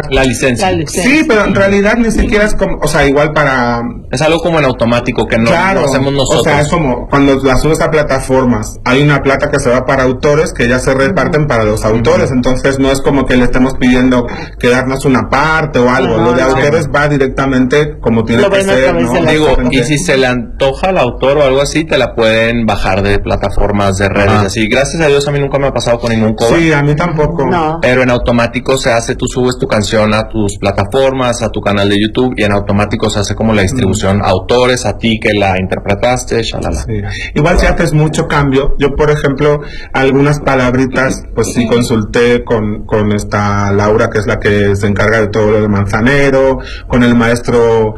la licencia. Sí, pero en realidad ni siquiera es como, o sea, igual para... Es algo como en automático que no, claro, no hacemos nosotros. O sea, es como cuando las subes a plataformas, hay una plata que se va para autores que ya se reparten para los autores, entonces no es como que le estemos pidiendo que darnos una parte o algo, lo de autores va directamente como tiene que ser, ¿no? Digo, y si se le antoja al autor o algo así, te la pueden bajar de plataformas, de redes, así. Gracias a Dios a mí nunca me ha pasado con ningún cover. Sí, a mí tampoco. No. Pero en automático se hace, tú subes tu canción a tus plataformas, a tu canal de YouTube, y en automático se hace como la distribución a autores, a ti que la interpretaste, shalala. Sí. Igual si haces mucho cambio, yo por ejemplo, algunas palabritas, pues sí consulté con esta Laura, que es la que se encarga de todo lo de Manzanero, con el maestro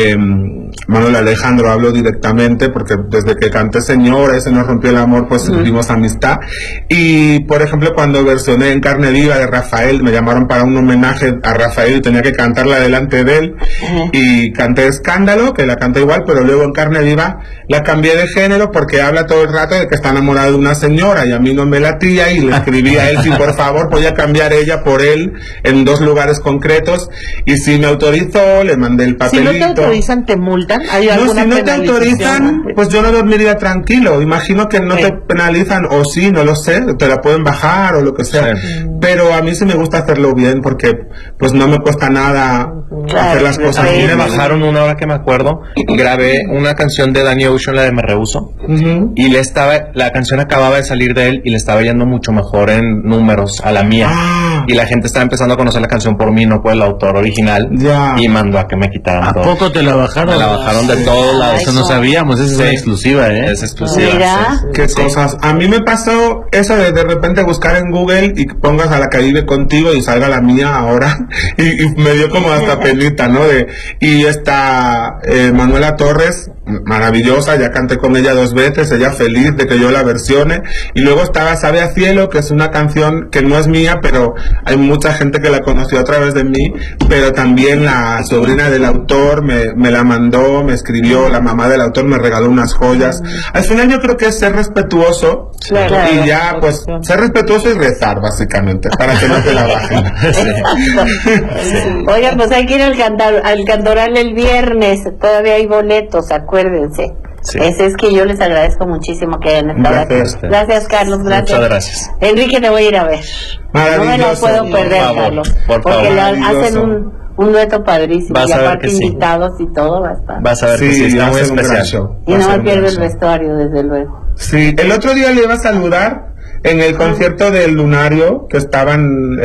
Manuel Alejandro hablo directamente, porque desde que canté Señora, ese nos rompió el amor, pues tuvimos amistad. Y por ejemplo, cuando versioné En Carne Viva de Rafael, me llamaron para un homenaje a Rafael y tenía que cantarla delante de él, y canté Escándalo, que la canté igual, pero luego En Carne Viva la cambié de género porque habla todo el rato de que está enamorado de una señora y a mí no me latía, y le escribí a él si por favor podía cambiar ella por él en 2 lugares concretos, y si me autorizó, le mandé el papelito. Si no te autorizan, ¿te multan? ¿Hay No, alguna si no te autorizan, pues yo no dormiría tranquilo. Imagino que no te penalizan, o sí, no lo sé, te la pueden bajar o lo que sea. Pero a mí sí me gusta hacerlo bien porque pues no me cuesta nada hacer las cosas A mí bien. me bajaron una hora que me acuerdo, grabé una canción de Danny Ocean, la de Me Rehuso, y la canción acababa de salir de él y le estaba yendo mucho mejor en números a la mía. Y la gente estaba empezando a conocer la canción por mí, no por el autor original, y mandó a que me quitaran todo. ¿A poco te la bajaron? Me la bajaron de todos lados. Eso no sabíamos, esa es una exclusiva, ¿eh? Es exclusiva. Mira. Qué cosas. A mí me pasó eso de repente buscar en Google y pongas a la que vive contigo y salga la mía ahora. y me dio como hasta penita, ¿no? Y esta Manuela Torres, maravillosa, ya canté con ella 2 veces, ella feliz de que yo la versione. Y luego estaba Sabe a Cielo, que es una canción que no es mía, pero hay mucha gente que la conoció a través de mí, pero también la sobrina del autor me la mandó, me escribió, la mamá del autor me regaló unas joyas. Al final yo creo que es ser respetuoso, y ya pues ser respetuoso y rezar básicamente para que no te la bajen. Oigan, pues hay que ir al Cantoral el viernes, todavía hay boletos, acuérdense. Ese es que yo les agradezco muchísimo que hayan estado aquí. Gracias, Carlos, gracias. Muchas gracias. Enrique, te voy a ir a ver. No me lo puedo perder, Carlos, porque le hacen un dueto padrísimo, y aparte invitados y todo va a estar. Vas a ver que sí, está muy especial. Y no me pierdo el vestuario, desde luego. Sí, el otro día le iba a saludar en el concierto del Lunario, que estaba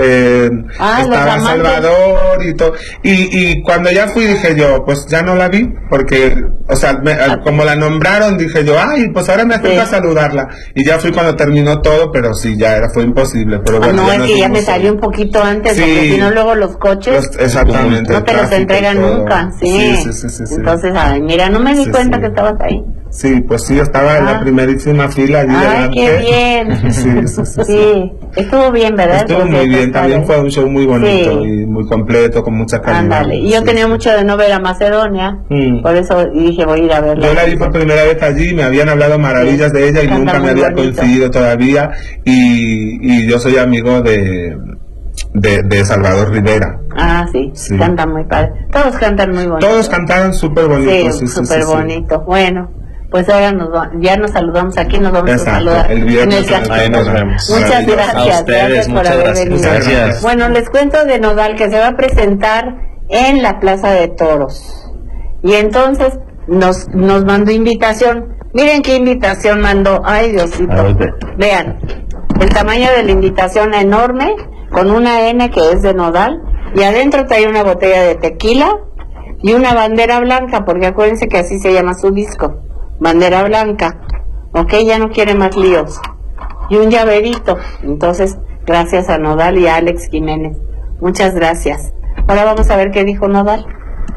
Salvador y todo, y cuando ya fui dije yo, pues ya no la vi, porque, o sea, como la nombraron, dije yo, ay, pues ahora me acerco a saludarla, y ya fui cuando terminó todo, pero sí, fue imposible, pero bueno. No, es que ya me salió un poquito antes, porque si no luego los coches, pues, exactamente, no te los entregan nunca, sí. Entonces, ay, mira, no me di cuenta que estabas ahí. Sí, pues sí, yo estaba en la primerísima fila allí delante. ¡Qué bien! Sí, estuvo bien, ¿verdad? Estuvo muy bien, también fue un show muy bonito y muy completo, con mucha calidad. Ándale, y yo tenía mucho de no ver a Macedonia, por eso dije voy a ir a verla. Yo la vi por primera vez allí, me habían hablado maravillas de ella y nunca me había coincidido todavía, y yo soy amigo de Salvador Rivera. Sí, cantan muy padre. Todos cantan muy bonito. Todos cantaron súper bonito. Sí, súper bonito. Bueno, pues ahora ya nos saludamos aquí, nos vamos a saludar. El viernes ahí nos vemos. Muchas gracias. A ustedes, por haber venido. Gracias. Bueno, les cuento de Nodal, que se va a presentar en la Plaza de Toros. Y entonces nos mandó invitación. Miren qué invitación mandó. Ay, Diosito. Vean, el tamaño de la invitación enorme, con una N que es de Nodal, y adentro trae una botella de tequila y una bandera blanca, porque acuérdense que así se llama su disco, bandera blanca. Ok, ya no quiere más líos. Y un llaverito. Entonces, gracias a Nodal y a Alex Jiménez. Muchas gracias. Ahora vamos a ver qué dijo Nodal.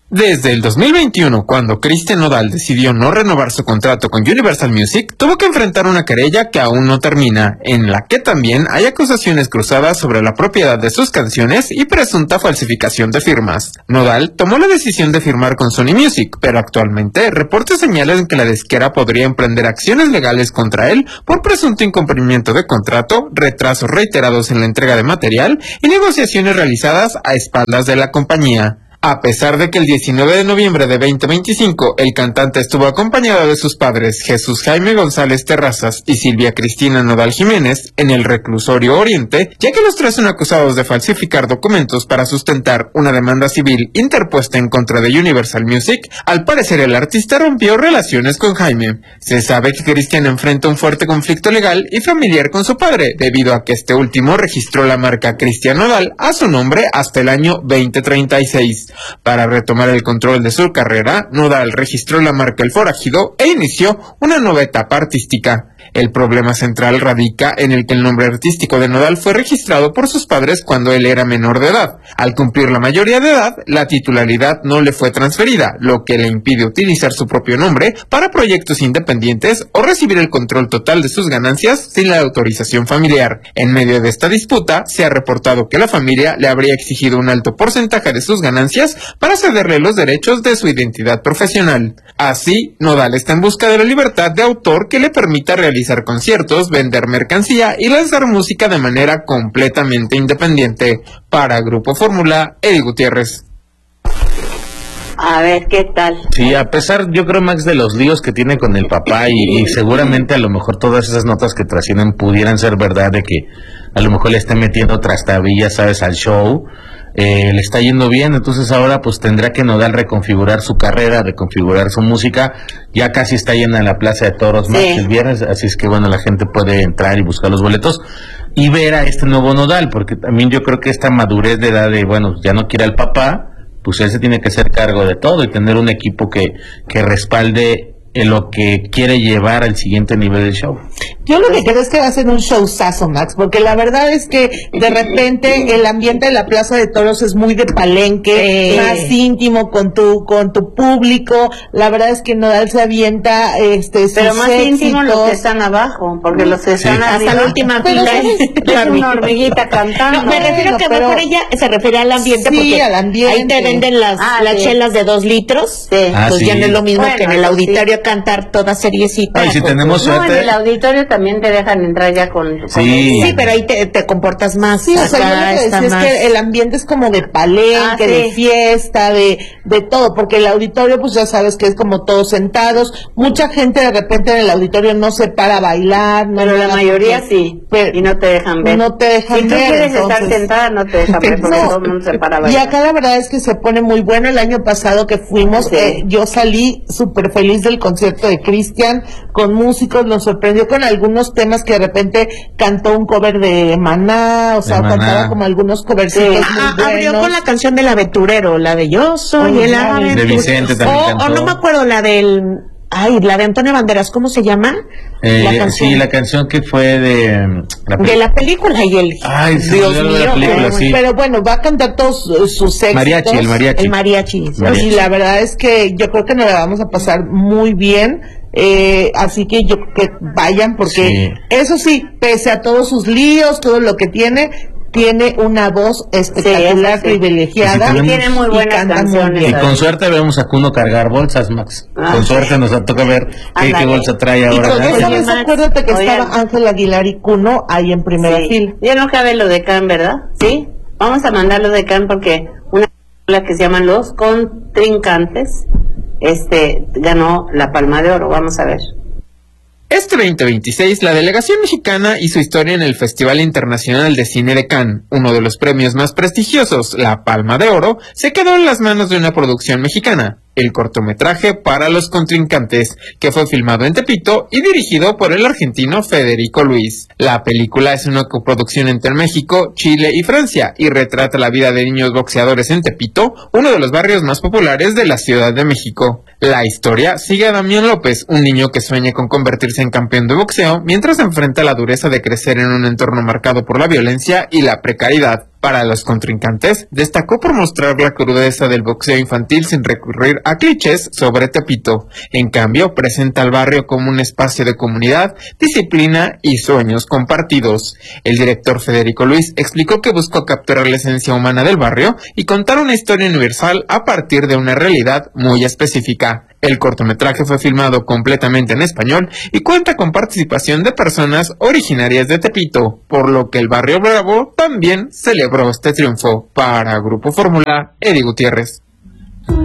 Desde el 2021, cuando Cristian Nodal decidió no renovar su contrato con Universal Music, tuvo que enfrentar una querella que aún no termina, en la que también hay acusaciones cruzadas sobre la propiedad de sus canciones y presunta falsificación de firmas. Nodal tomó la decisión de firmar con Sony Music, pero actualmente reportes señalan que la disquera podría emprender acciones legales contra él por presunto incumplimiento de contrato, retrasos reiterados en la entrega de material y negociaciones realizadas a espaldas de la compañía. A pesar de que el 19 de noviembre de 2025 el cantante estuvo acompañado de sus padres Jesús Jaime González Terrazas y Silvia Cristina Nodal Jiménez en el reclusorio Oriente, ya que los tres son acusados de falsificar documentos para sustentar una demanda civil interpuesta en contra de Universal Music, al parecer el artista rompió relaciones con Jaime. Se sabe que Cristian enfrenta un fuerte conflicto legal y familiar con su padre, debido a que este último registró la marca Cristian Nodal a su nombre hasta el año 2036. Para retomar el control de su carrera, Nodal registró la marca El Forajido e inició una nueva etapa artística. El problema central radica en el que el nombre artístico de Nodal fue registrado por sus padres cuando él era menor de edad. Al cumplir la mayoría de edad, la titularidad no le fue transferida, lo que le impide utilizar su propio nombre para proyectos independientes o recibir el control total de sus ganancias sin la autorización familiar. En medio de esta disputa, se ha reportado que la familia le habría exigido un alto porcentaje de sus ganancias para cederle los derechos de su identidad profesional. Así, Nodal está en busca de la libertad de autor que le permita realizar conciertos, vender mercancía y lanzar música de manera completamente independiente. Para Grupo Fórmula, Eddie Gutiérrez. A ver, ¿qué tal? Sí, a pesar, yo creo, Max, de los líos que tiene con el papá y seguramente a lo mejor todas esas notas que trascienden pudieran ser verdad, de que a lo mejor le esté metiendo trastabillas, ¿sabes?, al show. Le está yendo bien, entonces ahora pues tendrá que Nodal reconfigurar su carrera, reconfigurar su música. Ya casi está llena la Plaza de Toros, Max, el viernes, así es que bueno, la gente puede entrar y buscar los boletos y ver a este nuevo Nodal, porque también yo creo que esta madurez de edad de, bueno, ya no quiere al papá, pues él se tiene que hacer cargo de todo y tener un equipo que respalde en lo que quiere llevar al siguiente nivel del show. Yo lo que creo es que va a ser un showzazo, Max, porque la verdad es que de repente el ambiente de la Plaza de Toros es muy de palenque, más íntimo con tu público. La verdad es que Nodal se avienta pero más íntimo los que están abajo, porque los que están hasta la última fila es una hormiguita cantando. No, me refiero que a lo mejor ella se refiere al ambiente, porque al ambiente. Ahí te venden las chelas de 2 litros, pues ya no es lo mismo que en el auditorio cantar toda seriecita. Ay, si tenemos suerte. No, en el auditorio también te dejan entrar ya con sí, pero ahí te comportas más. Sí, o sea, yo lo que decía es que el ambiente es como de palenque, de fiesta, de todo, porque el auditorio, pues ya sabes que es como todos sentados. Mucha gente de repente en el auditorio no se para a bailar. Pero la mayoría sí, y no te dejan ver. No te dejan ver. Si tú quieres estar sentada, no te dejan ver, porque todo el mundo se para a bailar. Y acá la verdad es que se pone muy bueno. El año pasado que fuimos, yo salí súper feliz del concierto de Cristian, con músicos, nos sorprendió con algunos temas que de repente cantó un cover de Maná, o sea, cantaba como algunos covercitos muy buenos. Abrió con la canción del aventurero, la de Yo soy el aventurero. De Vicente también cantó. O no me acuerdo, la del... la de Antonio Banderas, ¿cómo se llama? Sí, la canción que fue de la película y el... Ay, sí, Dios mío, la película, sí. Pero bueno, va a cantar todos sus éxitos. El mariachi. Y la verdad es que yo creo que nos la vamos a pasar muy bien. Así que yo que vayan, porque eso sí, pese a todos sus líos, todo lo que tiene una voz espectacular, privilegiada, y tiene muy buenas canciones. Y con suerte vemos a Kuno cargar bolsas, Max. Con suerte nos toca ver qué bolsa trae ahora. Y con esa vez acuérdate que estaba Ángel Aguilar y Kuno ahí en primera fila. Ya no cabe lo de Can, ¿verdad? Sí, vamos a mandarlo de Can porque una película que se llama Los Contrincantes ganó la Palma de Oro. Vamos a ver. Este 2026, la delegación mexicana hizo historia en el Festival Internacional de Cine de Cannes. Uno de los premios más prestigiosos, la Palma de Oro, se quedó en las manos de una producción mexicana, el cortometraje Para los Contrincantes, que fue filmado en Tepito y dirigido por el argentino Federico Luis. La película es una coproducción entre México, Chile y Francia, y retrata la vida de niños boxeadores en Tepito, uno de los barrios más populares de la Ciudad de México. La historia sigue a Damián López, un niño que sueña con convertirse en campeón de boxeo, mientras se enfrenta a la dureza de crecer en un entorno marcado por la violencia y la precariedad. Para los contrincantes, destacó por mostrar la crudeza del boxeo infantil sin recurrir a clichés sobre Tepito. En cambio, presenta al barrio como un espacio de comunidad, disciplina y sueños compartidos. El director Federico Luis explicó que buscó capturar la esencia humana del barrio y contar una historia universal a partir de una realidad muy específica. El cortometraje fue filmado completamente en español y cuenta con participación de personas originarias de Tepito, por lo que el Barrio Bravo también celebró este triunfo. Para Grupo Fórmula, Eddie Gutiérrez.